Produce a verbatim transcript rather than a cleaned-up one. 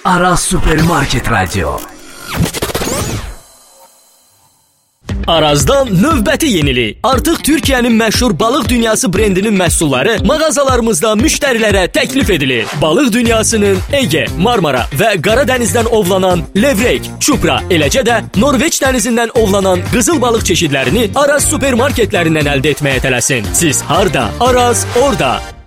Araz Supermarket Radio. Arazdan növbəti yenilik. Artıq Türkiyənin məşhur balıq dünyası brendinin məhsulları mağazalarımızda müştərilərə təklif edilir. Balıq dünyasının Ege, Marmara və Qara dənizdən ovlanan levrek, çupra, eləcə də Norveç dənizindən ovlanan qızıl balıq çeşidlərini Araz supermarketlərindən əldə etməyə tələsin. Siz harda? Araz orada.